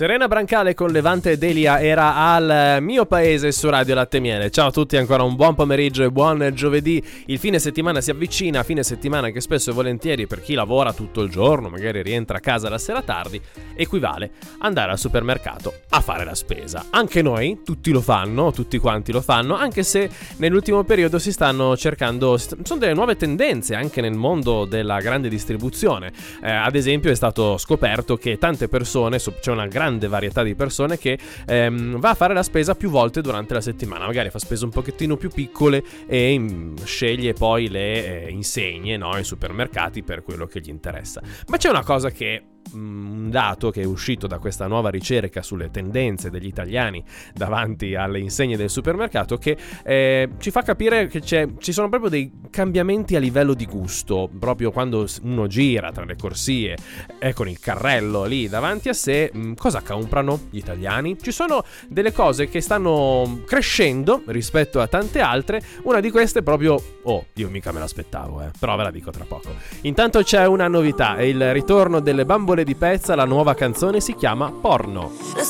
Serena Brancale con Levante e Delia era al Mio Paese su Radio Latte e Miele. Ciao a tutti, ancora un buon pomeriggio e buon giovedì. Il fine settimana si avvicina, fine settimana che spesso e volentieri per chi lavora tutto il giorno, magari rientra a casa la sera tardi, equivale andare al supermercato a fare la spesa. Anche noi, tutti lo fanno, tutti quanti lo fanno, anche se nell'ultimo periodo si stanno cercando, sono delle nuove tendenze anche nel mondo della grande distribuzione. Ad esempio è stato scoperto che tante persone, c'è una grande varietà di persone che va a fare la spesa più volte durante la settimana, magari fa spese un pochettino più piccole e sceglie poi le insegne, no, ai supermercati per quello che gli interessa. Ma c'è una cosa che un dato che è uscito da questa nuova ricerca sulle tendenze degli italiani davanti alle insegne del supermercato che ci fa capire che ci sono proprio dei cambiamenti a livello di gusto, proprio quando uno gira tra le corsie con il carrello lì davanti a sé. Cosa comprano gli italiani? Ci sono delle cose che stanno crescendo rispetto a tante altre. Una di queste è proprio, io mica me l'aspettavo, però ve la dico tra poco. Intanto c'è una novità, è il ritorno delle Bambole di Pezza, la nuova canzone si chiama Porno.